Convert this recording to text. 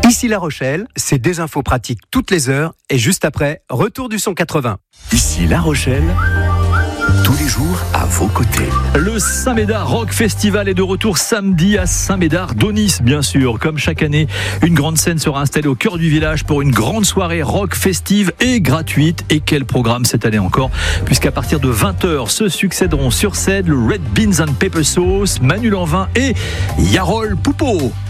Ici La Rochelle, c'est des infos pratiques toutes les heures et juste après, retour du son 80. Ici La Rochelle, tous les jours à vos côtés. Le Saint-Médard Rock Festival est de retour samedi à Saint-Médard d'Aunis, bien sûr. Comme chaque année, une grande scène sera installée au cœur du village pour une grande soirée rock festive et gratuite. Et quel programme cette année encore, puisqu'à partir de 20h se succéderont sur scène le Red Beans and Pepper Sauce, Manu Lanvin et Yarol Poupeau.